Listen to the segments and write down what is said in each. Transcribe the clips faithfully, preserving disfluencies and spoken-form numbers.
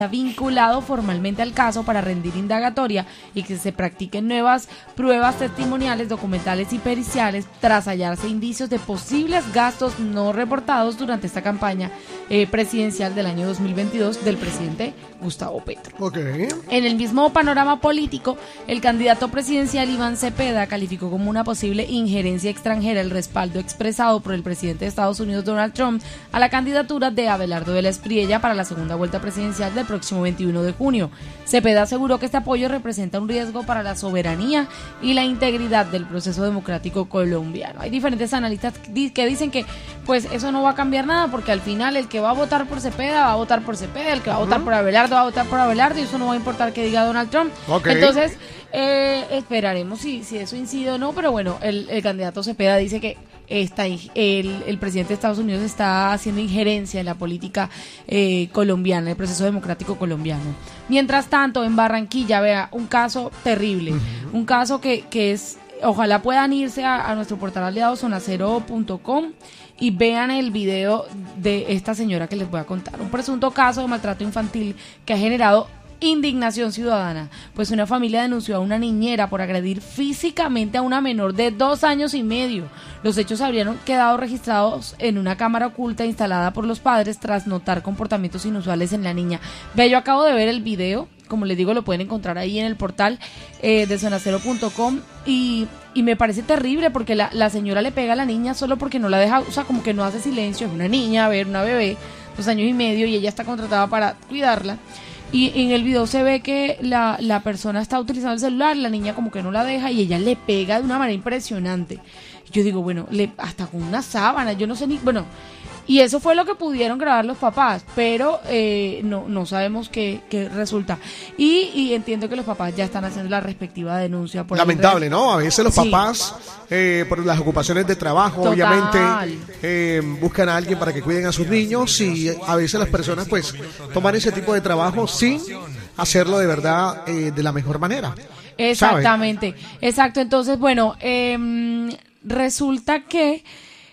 vinculado formalmente al caso para rendir indagatoria y que se practiquen nuevas pruebas testimoniales, documentales y periciales tras hallarse indicios de posibles gastos no reportados durante esta campaña eh, presidencial del año dos mil veintidós del presidente Gustavo Petro. Okay. En el mismo panorama político, el candidato presidencial Iván Cepeda calificó como una posible injerencia extranjera el respaldo expresado por el presidente de Estados Unidos Donald Trump a la candidatura de Abelardo de la Espriella para la segunda vuelta presidencial del próximo veintiuno de junio. Cepeda aseguró que este apoyo representa un riesgo para la soberanía y la integridad del proceso democrático colombiano. Hay diferentes analistas que dicen que pues eso no va a cambiar nada porque al final el que va a votar por Cepeda va a votar por Cepeda, el que va a votar uh-huh. por Abelardo va a votar por Abelardo y eso no va a importar que diga Donald Trump. Okay. Entonces eh, esperaremos si, si eso incide o no, pero bueno, el, el candidato Cepeda dice que Está, el, el presidente de Estados Unidos está haciendo injerencia en la política eh, colombiana, el proceso democrático colombiano. Mientras tanto, en Barranquilla, vea, un caso terrible, uh-huh. un caso que, que es, ojalá puedan irse a, a nuestro portal aliado zona cero punto com y vean el video de esta señora que les voy a contar. Un presunto caso de maltrato infantil que ha generado indignación ciudadana, pues una familia denunció a una niñera por agredir físicamente a una menor de dos años y medio. Los hechos habrían quedado registrados en una cámara oculta instalada por los padres tras notar comportamientos inusuales en la niña. Ve, yo acabo de ver el video, como les digo, lo pueden encontrar ahí en el portal eh, de zona cero punto com y, y me parece terrible porque la, la señora le pega a la niña solo porque no la deja, o sea, como que no hace silencio, es una niña, a ver, una bebé, dos años y medio y ella está contratada para cuidarla. Y en el video se ve que la, la persona está utilizando el celular, la niña como que no la deja y ella le pega de una manera impresionante. Yo digo, bueno, le, hasta con una sábana, yo no sé ni... Bueno, y eso fue lo que pudieron grabar los papás, pero eh, no, no sabemos qué, qué resulta. Y, y entiendo que los papás ya están haciendo la respectiva denuncia. Por Lamentable, ¿no? A veces los sí. papás, eh, por las ocupaciones de trabajo, Total. obviamente, eh, buscan a alguien para que cuiden a sus niños y a veces las personas pues toman ese tipo de trabajo sin hacerlo de verdad eh, de la mejor manera. Exactamente, ¿sabe? Exacto. Entonces, bueno, eh, resulta que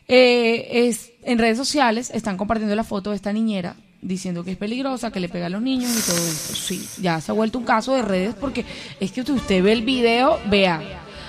eh, es... En redes sociales están compartiendo la foto de esta niñera diciendo que es peligrosa, que le pega a los niños y todo eso. Sí, ya se ha vuelto un caso de redes porque es que usted ve el video, vea,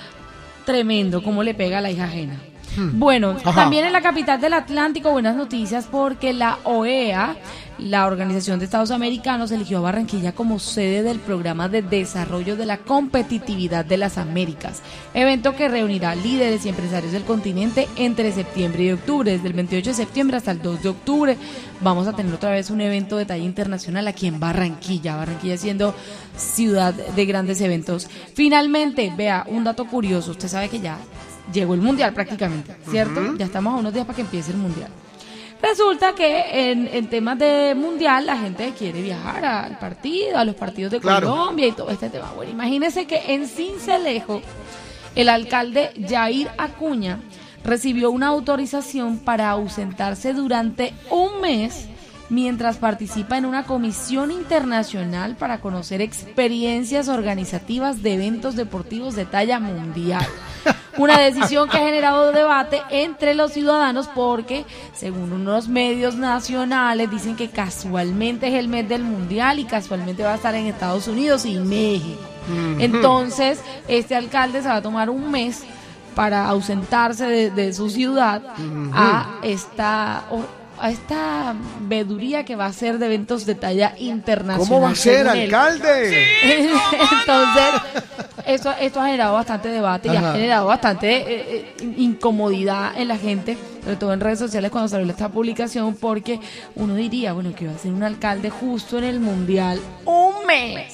tremendo cómo le pega a la hija ajena. Hmm. Bueno, Ajá. también en la capital del Atlántico, buenas noticias porque la O E A, la Organización de Estados Americanos, eligió a Barranquilla como sede del Programa de Desarrollo de la Competitividad de las Américas, evento que reunirá líderes y empresarios del continente entre septiembre y octubre. Desde el veintiocho de septiembre hasta el dos de octubre vamos a tener otra vez un evento de talla internacional aquí en Barranquilla, Barranquilla siendo ciudad de grandes eventos. Finalmente, vea, un dato curioso, usted sabe que ya llegó el Mundial prácticamente, ¿cierto? Uh-huh. Ya estamos a unos días para que empiece el Mundial. Resulta que en, en temas de mundial la gente quiere viajar al partido, a los partidos de claro. Colombia y todo este tema. Bueno, imagínense que en Sincelejo el alcalde Yair Acuña recibió una autorización para ausentarse durante un mes mientras participa en una comisión internacional para conocer experiencias organizativas de eventos deportivos de talla mundial. Una decisión que ha generado debate entre los ciudadanos porque, según unos medios nacionales, dicen que casualmente es el mes del mundial y casualmente va a estar en Estados Unidos y México. Uh-huh. Entonces, este alcalde se va a tomar un mes para ausentarse de, de su ciudad uh-huh. a esta... a esta veeduría que va a ser de eventos de talla internacional. ¿Cómo va a ser, alcalde? Sí, entonces, esto, esto ha generado bastante debate y Ajá. ha generado bastante eh, incomodidad en la gente, sobre todo en redes sociales cuando salió esta publicación, porque uno diría, bueno, que va a ser un alcalde justo en el Mundial un mes.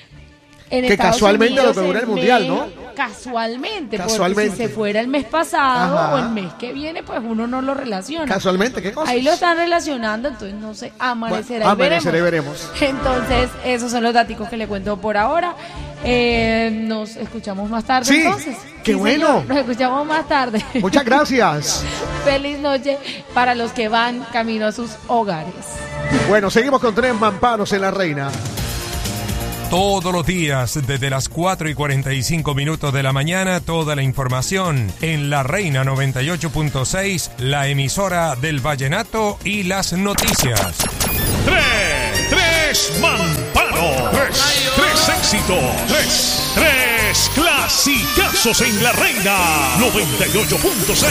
En que Estados casualmente Unidos, lo que dura el Mundial, ¿no? Casualmente, casualmente, porque si se fuera el mes pasado Ajá. o el mes que viene, pues uno no lo relaciona. Casualmente, ¿qué cosa? Ahí lo están relacionando, entonces no sé, amanecerá bueno, y amanecerá veremos. y veremos. Entonces, esos son los datos que le cuento por ahora. Eh, nos escuchamos más tarde, sí, entonces. ¡Qué sí, bueno! Señor, nos escuchamos más tarde. Muchas gracias. Feliz noche para los que van camino a sus hogares. Bueno, seguimos con Tres Mamparos en La Reina. Todos los días, desde las cuatro y cuarenta y cinco minutos de la mañana, toda la información en La Reina noventa y ocho punto seis, la emisora del vallenato y las noticias. Tres, tres, man. Bodas y casos en La Reina noventa y ocho punto seis.